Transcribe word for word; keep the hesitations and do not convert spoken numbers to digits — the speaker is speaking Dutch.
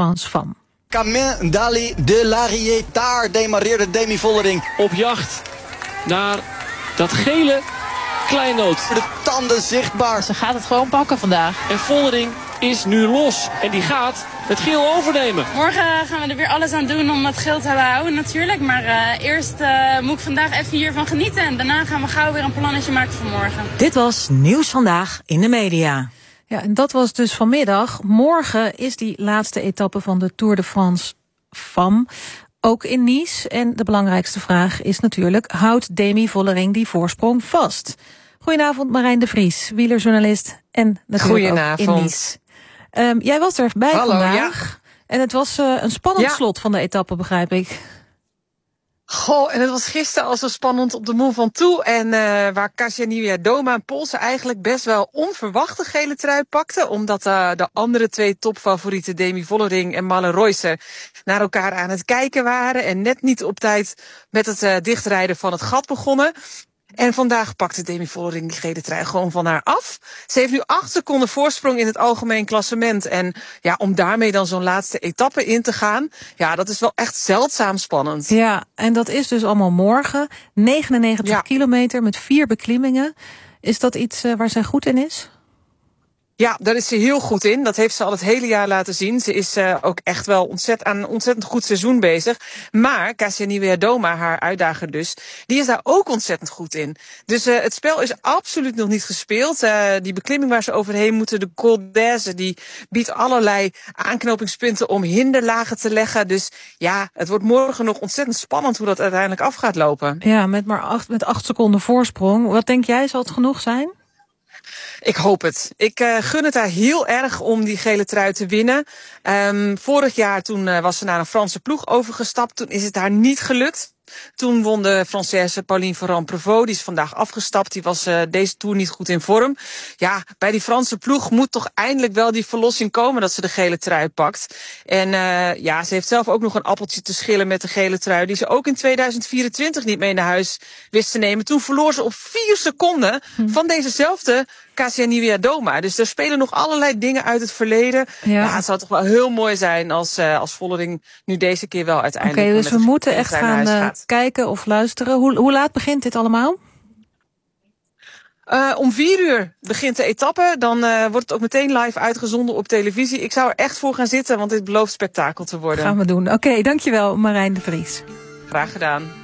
France Femme. Camin Dali de Larietard demareerde Demi Vollering op jacht naar dat gele kleinood. De tanden zichtbaar. Ze gaat het gewoon pakken vandaag. En Vollering is nu los. En die gaat het geel overnemen. Morgen gaan we er weer alles aan doen om dat geel te houden natuurlijk. Maar uh, eerst uh, moet ik vandaag even hiervan genieten. En daarna gaan we gauw weer een plannetje maken voor morgen. Dit was Nieuws Vandaag in de Media. Ja, en dat was dus vanmiddag. Morgen is die laatste etappe van de Tour de France Femme. Ook in Nice. En de belangrijkste vraag is natuurlijk, houdt Demi Vollering die voorsprong vast? Goedenavond Marijn de Vries, wielerjournalist en natuurlijk ook in Nice. Um, jij was er bij Hallo, vandaag. Ja. En het was uh, een spannend ja. slot van de etappe, begrijp ik. Goh, en het was gisteren al zo spannend op de Mont Ventoux. En uh, waar Kasia Niewiadoma en Poelsen eigenlijk best wel onverwachte gele trui pakte. Omdat uh, de andere twee topfavorieten, Demi Vollering en Marlen Reusser, naar elkaar aan het kijken waren. En net niet op tijd met het uh, dichtrijden van het gat begonnen. En vandaag pakte Demi Vollering die gele trui gewoon van haar af. Ze heeft nu acht seconden voorsprong in het algemeen klassement. En ja, om daarmee dan zo'n laatste etappe in te gaan, ja, dat is wel echt zeldzaam spannend. Ja, en dat is dus allemaal morgen. negenennegentig ja. kilometer met vier beklimmingen. Is dat iets uh, waar zij goed in is? Ja, daar is ze heel goed in. Dat heeft ze al het hele jaar laten zien. Ze is uh, ook echt wel ontzettend, aan een ontzettend goed seizoen bezig. Maar Kasia Niewiadoma, haar uitdager dus, die is daar ook ontzettend goed in. Dus uh, het spel is absoluut nog niet gespeeld. Uh, die beklimming waar ze overheen moeten, de Col d'Aise, die biedt allerlei aanknopingspunten om hinderlagen te leggen. Dus ja, het wordt morgen nog ontzettend spannend hoe dat uiteindelijk af gaat lopen. Ja, met maar acht, met acht seconden voorsprong. Wat denk jij, zal het genoeg zijn? Ik hoop het. Ik uh, gun het haar heel erg om die gele trui te winnen. Um, vorig jaar toen uh, was ze naar een Franse ploeg overgestapt. Toen is het haar niet gelukt. Toen won de Française Pauline Ferrand-Prévot. Die is vandaag afgestapt. Die was uh, deze Tour niet goed in vorm. Ja, bij die Franse ploeg moet toch eindelijk wel die verlossing komen dat ze de gele trui pakt. En uh, ja, ze heeft zelf ook nog een appeltje te schillen met de gele trui. Die ze ook in tweeduizend vierentwintig niet mee naar huis wist te nemen. Toen verloor ze op vier seconden hm. van dezezelfde Kasia Niewiadoma. Dus er spelen nog allerlei dingen uit het verleden. Ja, ja het zou toch wel heel mooi zijn als, uh, als Vollering nu deze keer wel uiteindelijk... Oké, okay, dus we moeten echt gaan uh, kijken of luisteren. Hoe, hoe laat begint dit allemaal? Uh, om vier uur begint de etappe. Dan uh, wordt het ook meteen live uitgezonden op televisie. Ik zou er echt voor gaan zitten, want dit belooft spektakel te worden. Gaan we doen. Oké, okay, dankjewel Marijn de Vries. Graag gedaan.